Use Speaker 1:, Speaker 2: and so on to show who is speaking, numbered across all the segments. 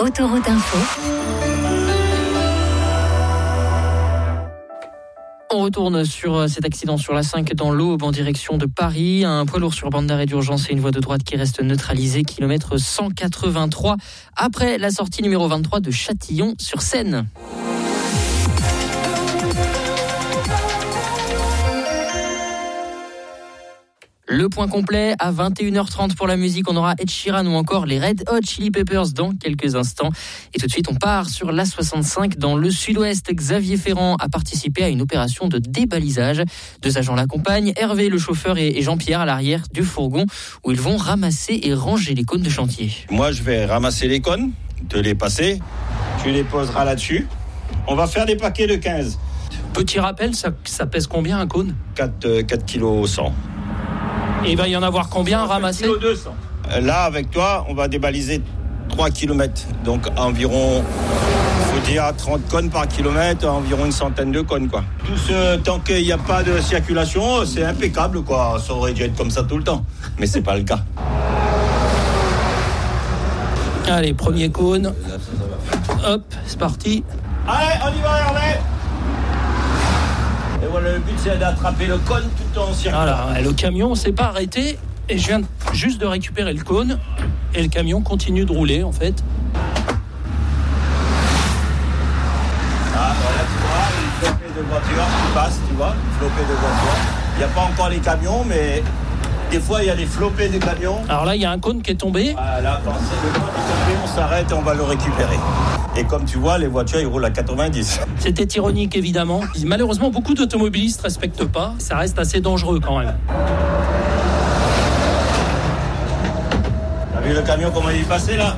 Speaker 1: Autoroute Info.
Speaker 2: On retourne sur cet accident sur la 5 dans l'Aube en direction de Paris. Un poids lourd sur bande d'arrêt d'urgence et une voie de droite qui reste neutralisée, kilomètre 183, après la sortie numéro 23 de Châtillon-sur-Seine. Le point complet à 21h30 pour la musique. On aura Ed Sheeran ou encore les Red Hot Chili Peppers dans quelques instants. Et tout de suite, on part sur l'A65 dans le sud-ouest. Xavier Ferrand a participé à une opération de débalisage. 2 agents l'accompagnent, Hervé, le chauffeur, et Jean-Pierre à l'arrière du fourgon où ils vont ramasser et ranger les cônes de chantier.
Speaker 3: Moi, je vais ramasser les cônes, te les passer. Tu les poseras là-dessus. On va faire des paquets de 15.
Speaker 4: Petit rappel, ça pèse combien un cône ?
Speaker 3: 4 kg 100.
Speaker 4: Et il va y en avoir combien à ramasser ?
Speaker 3: 4 kg 200. Là, avec toi, on va débaliser 3 km. Donc environ, faut dire 30 cônes par kilomètre, environ une centaine de cônes, quoi. Tout ce tant qu'il n'y a pas de circulation, c'est impeccable, quoi. Ça aurait dû être comme ça tout le temps. Mais c'est pas le cas.
Speaker 4: Allez, premier cône. Hop, c'est parti.
Speaker 3: Allez, on y va, Hervé. Et voilà, le but, c'est d'attraper le cône tout en circulant.
Speaker 4: Voilà, le camion s'est pas arrêté et je viens juste de récupérer le cône et le camion continue de rouler, en fait.
Speaker 3: Ah, voilà, tu vois, une flopée de voitures qui passent, tu vois, une flopée de voitures. Il n'y a pas encore les camions, mais des fois, il y a des flopées de camions.
Speaker 4: Alors là, il y a un cône qui est tombé.
Speaker 3: Voilà, quand c'est le cône qui est tombé, on s'arrête et on va le récupérer. Et comme tu vois, les voitures, ils roulent à 90.
Speaker 4: C'était ironique, évidemment. Malheureusement, beaucoup d'automobilistes ne respectent pas. Ça reste assez dangereux, quand même.
Speaker 3: T'as vu le camion, comment il est passé, là ?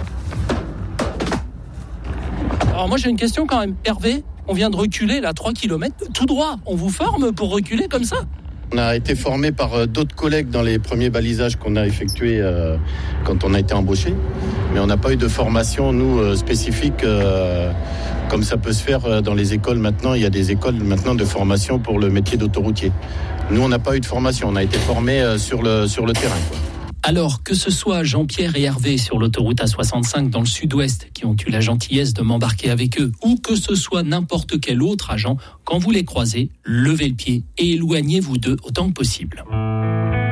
Speaker 4: Alors moi, j'ai une question, quand même. Hervé, on vient de reculer, là, 3 km, tout droit. On vous forme pour reculer comme ça ?
Speaker 5: On a été formé par d'autres collègues dans les premiers balisages qu'on a effectués quand on a été embauché. Mais on n'a pas eu de formation, nous, spécifique, comme ça peut se faire dans les écoles maintenant. Il y a des écoles maintenant de formation pour le métier d'autoroutier. Nous, on n'a pas eu de formation. On a été formés sur le terrain, quoi.
Speaker 4: Alors, que ce soit Jean-Pierre et Hervé sur l'autoroute A65 dans le sud-ouest qui ont eu la gentillesse de m'embarquer avec eux, ou que ce soit n'importe quel autre agent, quand vous les croisez, levez le pied et éloignez-vous d'eux autant que possible.